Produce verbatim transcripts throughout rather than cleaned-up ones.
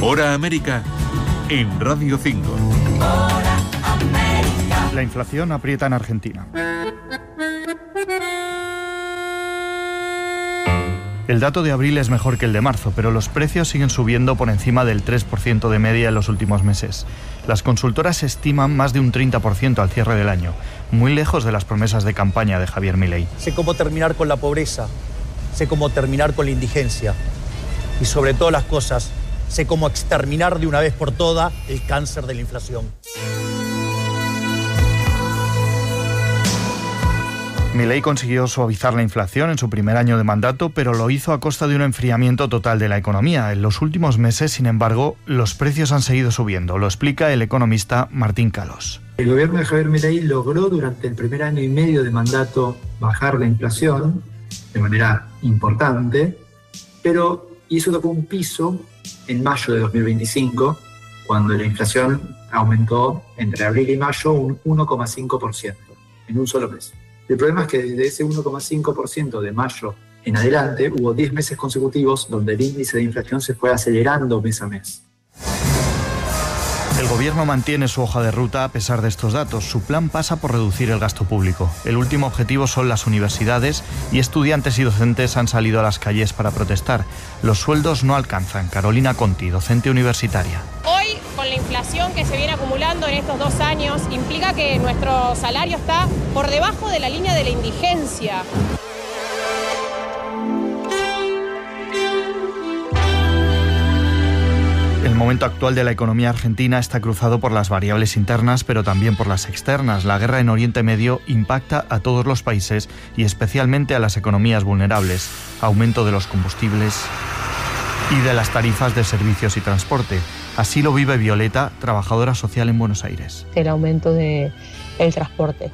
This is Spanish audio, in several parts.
Hora América en Radio cinco. Hora América. La inflación aprieta en Argentina. El dato de abril es mejor que el de marzo, pero los precios siguen subiendo por encima del tres por ciento de media en los últimos meses. Las consultoras estiman más de un treinta por ciento al cierre del año, muy lejos de las promesas de campaña de Javier Milei. Sé cómo terminar con la pobreza, sé cómo terminar con la indigencia y sobre todas las cosas, sé cómo exterminar de una vez por todas el cáncer de la inflación. Milei consiguió suavizar la inflación en su primer año de mandato, pero lo hizo a costa de un enfriamiento total de la economía. En los últimos meses, sin embargo, los precios han seguido subiendo. Lo explica el economista Martín Calos. El gobierno de Javier Milei logró durante el primer año y medio de mandato bajar la inflación de manera importante, pero hizo tocó un piso en mayo de dos mil veinticinco, cuando la inflación aumentó entre abril y mayo un uno coma cinco por ciento en un solo mes. El problema es que desde ese uno coma cinco por ciento de mayo en adelante hubo diez meses consecutivos donde el índice de inflación se fue acelerando mes a mes. El gobierno mantiene su hoja de ruta a pesar de estos datos. Su plan pasa por reducir el gasto público. El último objetivo son las universidades y estudiantes y docentes han salido a las calles para protestar. Los sueldos no alcanzan. Carolina Conti, docente universitaria. Hoy, con la inflación que se viene acumulando en estos dos años, implica que nuestro salario está por debajo de la línea de la indigencia. El momento actual de la economía argentina está cruzado por las variables internas, pero también por las externas. La guerra en Oriente Medio impacta a todos los países y especialmente a las economías vulnerables. Aumento de los combustibles y de las tarifas de servicios y transporte. Así lo vive Violeta, trabajadora social en Buenos Aires. El aumento del transporte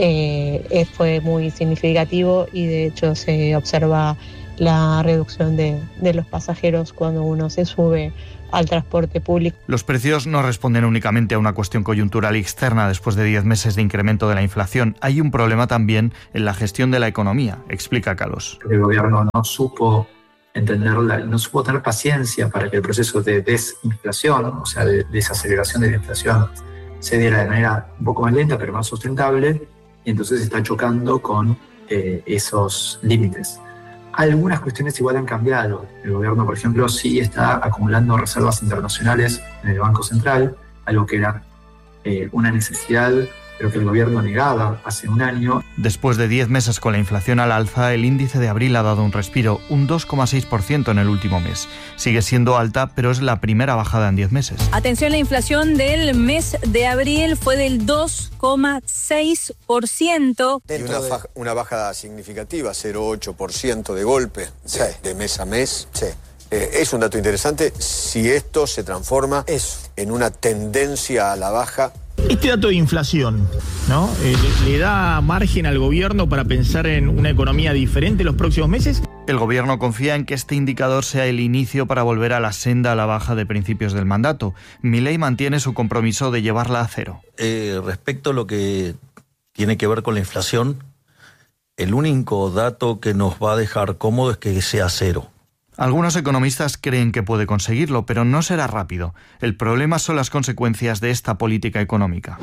eh, fue muy significativo y de hecho se observa la reducción de, de los pasajeros cuando uno se sube al transporte público. Los precios no responden únicamente a una cuestión coyuntural y externa después de diez meses de incremento de la inflación. Hay un problema también en la gestión de la economía, explica Calos. El gobierno no supo entenderla, no supo tener paciencia para que el proceso de desinflación, o sea, de desaceleración de la inflación, se diera de manera un poco más lenta pero más sustentable, y entonces está chocando con eh, esos límites. Algunas cuestiones igual han cambiado. El gobierno, por ejemplo, sí está acumulando reservas internacionales en el Banco Central, algo que era eh, una necesidad, pero que el gobierno negaba hace un año. Después de diez meses con la inflación al alza, el índice de abril ha dado un respiro, un dos coma seis por ciento en el último mes. Sigue siendo alta, pero es la primera bajada en diez meses. Atención, la inflación del mes de abril fue del dos coma seis por ciento. Y una, fa- una bajada significativa, cero coma ocho por ciento de golpe, sí, de mes a mes. Sí. Eh, es un dato interesante si esto se transforma Eso. en una tendencia a la baja. Este dato de inflación, ¿no? Eh, le, ¿Le da margen al gobierno para pensar en una economía diferente en los próximos meses? El gobierno confía en que este indicador sea el inicio para volver a la senda a la baja de principios del mandato. Milei mantiene su compromiso de llevarla a cero. Eh, respecto a lo que tiene que ver con la inflación, el único dato que nos va a dejar cómodo es que sea cero. Algunos economistas creen que puede conseguirlo, pero no será rápido. El problema son las consecuencias de esta política económica.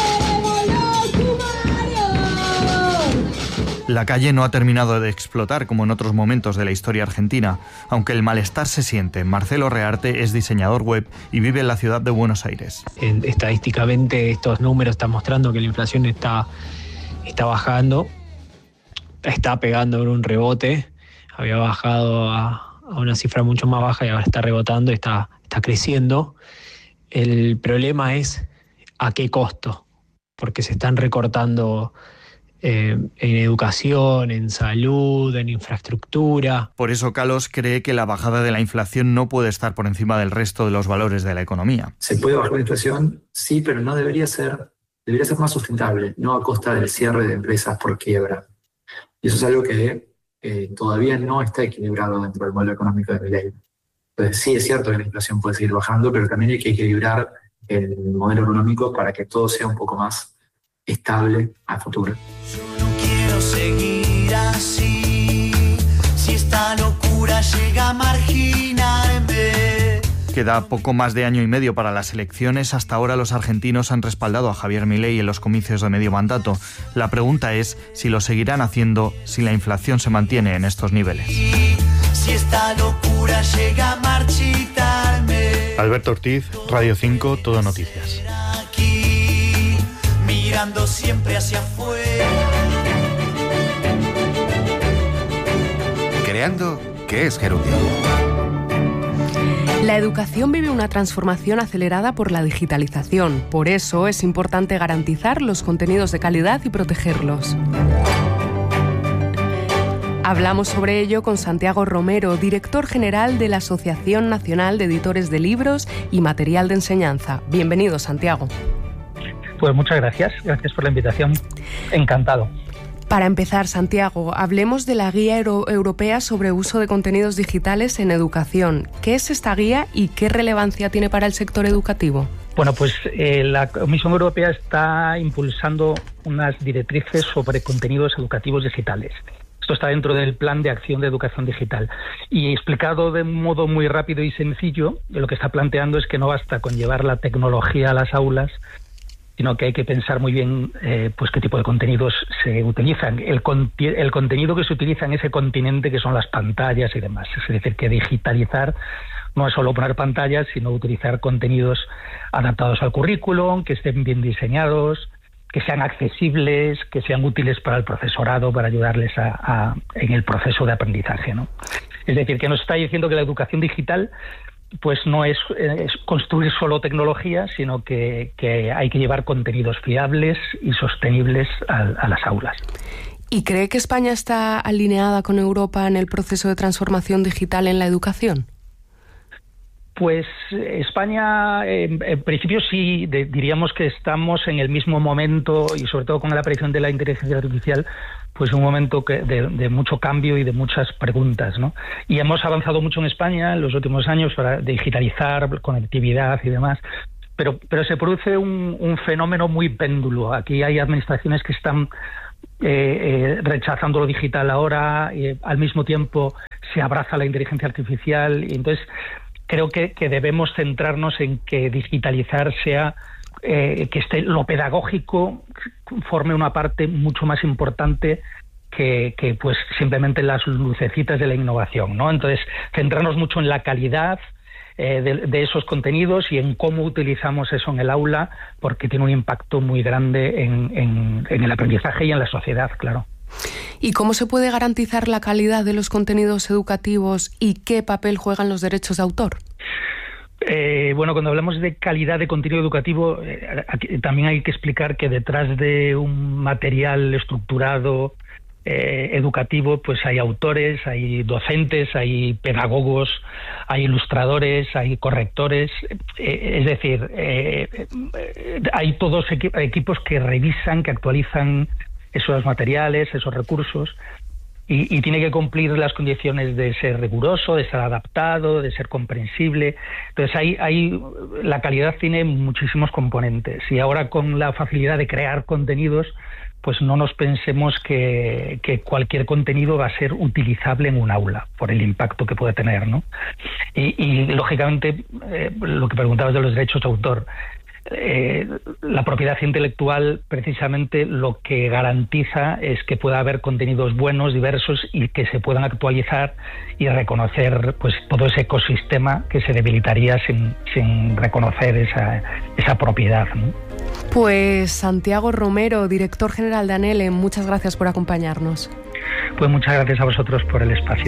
La calle no ha terminado de explotar como en otros momentos de la historia argentina, aunque el malestar se siente. Marcelo Rearte es diseñador web y vive en la ciudad de Buenos Aires. Estadísticamente estos números están mostrando que la inflación está, está bajando, está pegando en un rebote, había bajado a... a una cifra mucho más baja y ahora está rebotando y está, está creciendo. El problema es a qué costo, porque se están recortando eh, en educación, en salud, en infraestructura. Por eso Calos cree que la bajada de la inflación no puede estar por encima del resto de los valores de la economía. ¿Se puede bajar la inflación? Sí, pero no debería ser, debería ser más sustentable, no a costa del cierre de empresas por quiebra. Y eso es algo que Eh, todavía no está equilibrado dentro del modelo económico de Milei. Entonces, sí es cierto que la inflación puede seguir bajando, pero también hay que equilibrar el modelo económico para que todo sea un poco más estable a futuro. Yo no quiero seguir así, si esta locura llega a marginarme. Que Queda poco más de año y medio para las elecciones. Hasta ahora los argentinos han respaldado a Javier Milei en los comicios de medio mandato. La pregunta es si lo seguirán haciendo si la inflación se mantiene en estos niveles. Si esta locura llega a marchitarme. Alberto Ortiz, Radio cinco, Todo Noticias. Aquí, mirando siempre hacia afuera. Creando, ¿qué es Gerundio? La educación vive una transformación acelerada por la digitalización. Por eso es importante garantizar los contenidos de calidad y protegerlos. Hablamos sobre ello con Santiago Romero, director general de la Asociación Nacional de Editores de Libros y Material de Enseñanza. Bienvenido, Santiago. Pues muchas gracias, gracias por la invitación. Encantado. Para empezar, Santiago, hablemos de la Guía Euro- Europea sobre Uso de Contenidos Digitales en Educación. ¿Qué es esta guía y qué relevancia tiene para el sector educativo? Bueno, pues eh, la Comisión Europea está impulsando unas directrices sobre contenidos educativos digitales. Esto está dentro del Plan de Acción de Educación Digital. Y explicado de un modo muy rápido y sencillo, lo que está planteando es que no basta con llevar la tecnología a las aulas, sino que hay que pensar muy bien eh, pues qué tipo de contenidos se utilizan, el, conti- el contenido que se utiliza en ese continente que son las pantallas y demás. Es decir, que digitalizar no es solo poner pantallas, sino utilizar contenidos adaptados al currículum, que estén bien diseñados, que sean accesibles, que sean útiles para el profesorado, para ayudarles a, a, en el proceso de aprendizaje, ¿no? Es decir, que nos está diciendo que la educación digital pues no es, es construir solo tecnología, sino que, que hay que llevar contenidos fiables y sostenibles a, a las aulas. ¿Y cree que España está alineada con Europa en el proceso de transformación digital en la educación? Pues España, en, en principio sí, de, diríamos que estamos en el mismo momento, y sobre todo con la aparición de la inteligencia artificial, pues un momento que de, de mucho cambio y de muchas preguntas, ¿no? Y hemos avanzado mucho en España en los últimos años para digitalizar, conectividad y demás, pero, pero se produce un, un fenómeno muy péndulo. Aquí hay administraciones que están eh, eh, rechazando lo digital ahora, y al mismo tiempo se abraza la inteligencia artificial, y entonces creo que, que debemos centrarnos en que digitalizar sea Eh, que esté lo pedagógico forme una parte mucho más importante que, que pues simplemente las lucecitas de la innovación, ¿no? Entonces, centrarnos mucho en la calidad eh, de, de esos contenidos y en cómo utilizamos eso en el aula, porque tiene un impacto muy grande en, en, en el aprendizaje y en la sociedad, claro. ¿Y cómo se puede garantizar la calidad de los contenidos educativos y qué papel juegan los derechos de autor? Eh, bueno, cuando hablamos de calidad de contenido educativo, eh, aquí también hay que explicar que detrás de un material estructurado eh, educativo, pues hay autores, hay docentes, hay pedagogos, hay ilustradores, hay correctores. Eh, es decir, eh, eh, hay todos equi- equipos que revisan, que actualizan esos materiales, esos recursos. Y, y tiene que cumplir las condiciones de ser riguroso, de ser adaptado, de ser comprensible. Entonces, ahí, ahí la calidad tiene muchísimos componentes. Y ahora con la facilidad de crear contenidos, pues no nos pensemos que, que cualquier contenido va a ser utilizable en un aula por el impacto que puede tener, ¿no? Y, y lógicamente, eh, lo que preguntabas de los derechos de autor, Eh, la propiedad intelectual precisamente lo que garantiza es que pueda haber contenidos buenos, diversos y que se puedan actualizar y reconocer pues todo ese ecosistema que se debilitaría sin, sin reconocer esa, esa propiedad, ¿no? Pues Santiago Romero, director general de ANELE, muchas gracias por acompañarnos. Pues muchas gracias a vosotros por el espacio.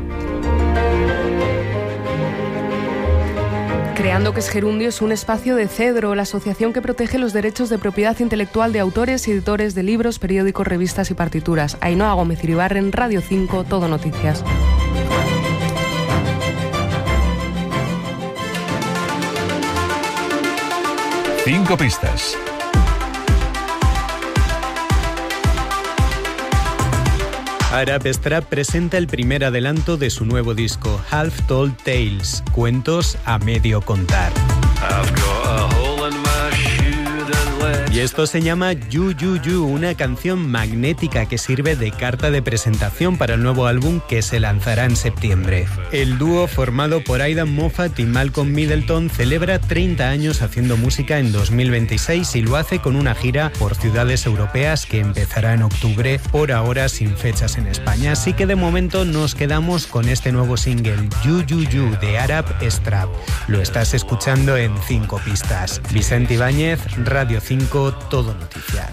Creando que es Gerundio es un espacio de Cedro, la asociación que protege los derechos de propiedad intelectual de autores y editores de libros, periódicos, revistas y partituras. Ainhoa Gómez Iribarren, Radio cinco, Todo Noticias. Cinco pistas. Arab Strap presenta el primer adelanto de su nuevo disco, Half Told Tales, cuentos a medio contar. Y esto se llama You You You, una canción magnética que sirve de carta de presentación para el nuevo álbum que se lanzará en septiembre. El dúo formado por Aidan Moffat y Malcolm Middleton celebra treinta años haciendo música en dos mil veintiséis y lo hace con una gira por ciudades europeas que empezará en octubre, por ahora sin fechas en España. Así que de momento nos quedamos con este nuevo single You You You de Arab Strap. Lo estás escuchando en Cinco Pistas. Vicente Ibáñez, Radio cinco, Todo Noticias.